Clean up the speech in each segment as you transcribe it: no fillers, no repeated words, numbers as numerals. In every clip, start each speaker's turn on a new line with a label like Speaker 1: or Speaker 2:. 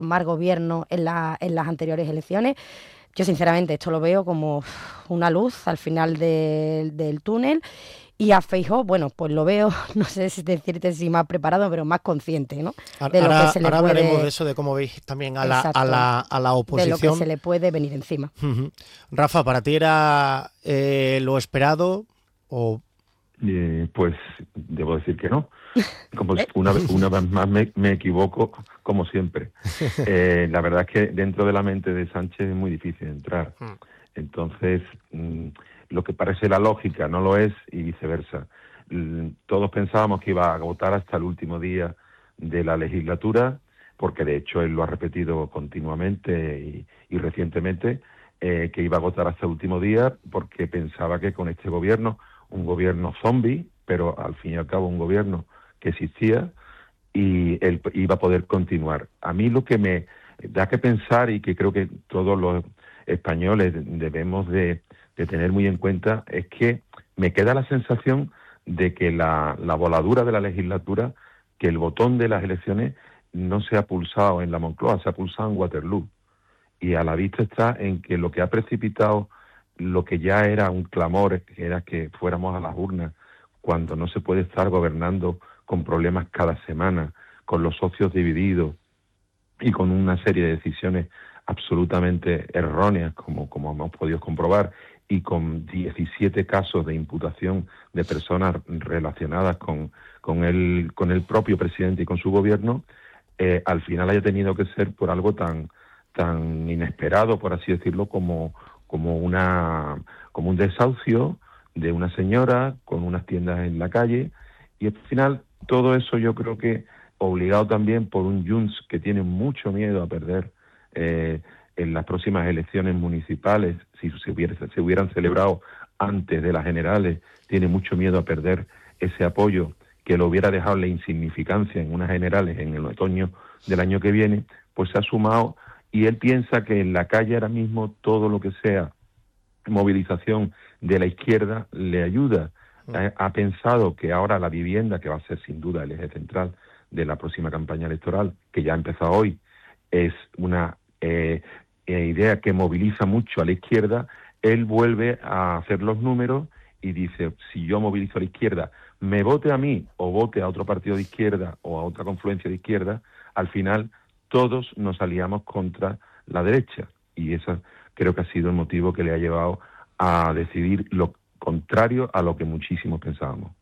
Speaker 1: mal gobierno en las anteriores elecciones. Yo sinceramente esto lo veo como una luz al final del túnel. Y a Feijóo, bueno, pues lo veo, no sé si decirte si más preparado, pero más consciente, ¿no? De lo que se le
Speaker 2: Ahora hablaremos de
Speaker 1: puede,
Speaker 2: eso, de cómo veis también
Speaker 1: exacto,
Speaker 2: a la
Speaker 1: de lo que se
Speaker 2: oposición.
Speaker 1: le puede venir encima.
Speaker 2: Ujú. Rafa, ¿para ti era lo esperado o...?
Speaker 3: Pues debo decir que no. Como
Speaker 1: ¿Eh?
Speaker 3: una vez más me equivoco, como siempre. La verdad es que dentro de la mente de Sánchez es muy difícil entrar. Entonces, lo que parece la lógica no lo es y viceversa. Todos pensábamos que iba a agotar hasta el último día de la legislatura, porque de hecho él lo ha repetido continuamente y recientemente, que iba a agotar hasta el último día porque pensaba que con este gobierno, un gobierno zombie, pero al fin y al cabo un gobierno que existía, y él iba a poder continuar. A mí lo que me da que pensar y que creo que todos los españoles debemos de tener muy en cuenta es que me queda la sensación de que la voladura de la legislatura, que el botón de las elecciones no se ha pulsado en la Moncloa, se ha pulsado en Waterloo. Y a la vista está en que lo que ha precipitado lo que ya era un clamor, que era que fuéramos a las urnas, cuando no se puede estar gobernando con problemas cada semana, con los socios divididos y con una serie de decisiones absolutamente erróneas, como hemos podido comprobar, y con 17 casos de imputación de personas relacionadas con el propio presidente y con su gobierno, al final haya tenido que ser por algo tan inesperado, por así decirlo, como un desahucio de una señora con unas tiendas en la calle, y al final todo eso yo creo que obligado también por un Junts que tiene mucho miedo a perder en las próximas elecciones municipales, si se hubieran celebrado antes de las generales, tiene mucho miedo a perder ese apoyo que lo hubiera dejado en la insignificancia en unas generales en el otoño del año que viene, pues se ha sumado, y él piensa que en la calle ahora mismo todo lo que sea movilización de la izquierda le ayuda. Ha pensado que ahora la vivienda, que va a ser sin duda el eje central de la próxima campaña electoral, que ya ha empezado hoy, es una idea que moviliza mucho a la izquierda. Él vuelve a hacer los números y dice, si yo movilizo a la izquierda, me vote a mí o vote a otro partido de izquierda o a otra confluencia de izquierda, al final todos nos aliamos contra la derecha. Y eso creo que ha sido el motivo que le ha llevado a decidir lo contrario a lo que muchísimos pensábamos.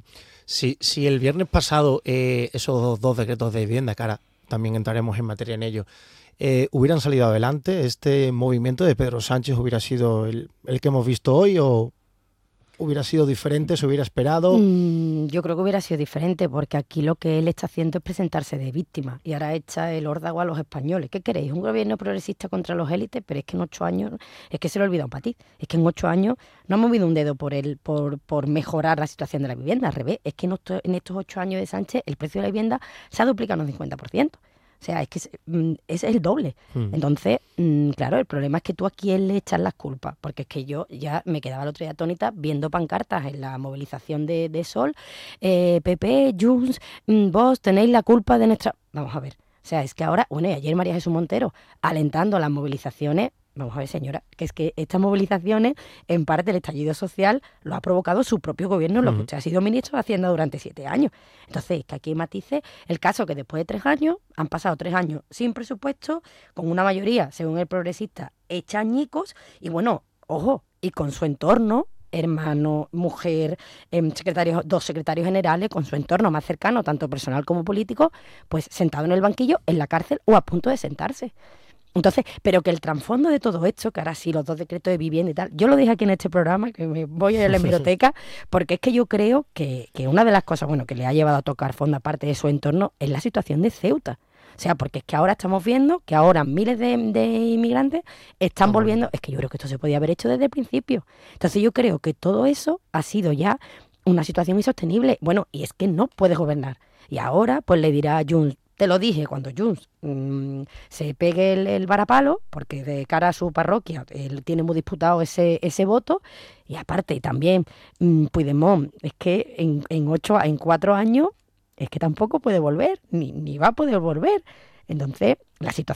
Speaker 2: Si el viernes pasado esos dos decretos de vivienda, que ahora también entraremos en materia en ello, hubieran salido adelante, ¿este movimiento de Pedro Sánchez hubiera sido el que hemos visto hoy o hubiera sido diferente, se hubiera esperado?
Speaker 1: Yo creo que hubiera sido diferente, porque aquí lo que él está haciendo es presentarse de víctima y ahora echa el órdago a los españoles. ¿Qué queréis? ¿Un gobierno progresista contra los élites? Pero es que en 8 años, es que se lo he olvidado para ti, es que en 8 años no ha movido un dedo por mejorar la situación de la vivienda. Al revés, es que en estos 8 años de Sánchez el precio de la vivienda se ha duplicado un 50%. O sea, es que es el doble. Entonces, claro, el problema es que tú a quién le echas las culpas, porque es que yo ya me quedaba el otro día atónita viendo pancartas en la movilización de Sol, PP, Junts, vos tenéis la culpa de nuestra... Vamos a ver, o sea, es que ahora, bueno, y ayer María Jesús Montero alentando las movilizaciones. Vamos a ver, señora, que es que estas movilizaciones, en parte el estallido social, lo ha provocado su propio gobierno, en lo que usted ha sido ministro de Hacienda durante 7 años. Entonces, que aquí matice el caso que después de 3 años, han pasado 3 años sin presupuesto, con una mayoría, según el progresista, hecha añicos, y bueno, ojo, y con su entorno, hermano, mujer, dos secretarios generales, con su entorno más cercano, tanto personal como político, pues sentado en el banquillo, en la cárcel o a punto de sentarse. Entonces, pero que el trasfondo de todo esto, que ahora sí, los 2 decretos de vivienda y tal, yo lo dije aquí en este programa, que me voy a la hemeroteca, porque es que yo creo que una de las cosas, bueno, que le ha llevado a tocar fondo aparte de su entorno, es la situación de Ceuta. O sea, porque es que ahora estamos viendo que ahora miles de inmigrantes están volviendo. Es que yo creo que esto se podía haber hecho desde el principio. Entonces yo creo que todo eso ha sido ya una situación insostenible. Bueno, y es que no puede gobernar. Y ahora, pues le dirá a Junts, te lo dije, cuando Junts se pegue el varapalo, porque de cara a su parroquia él tiene muy disputado ese voto, y aparte también Puigdemont, es que en 4 años es que tampoco puede volver, ni va a poder volver. Entonces, la situación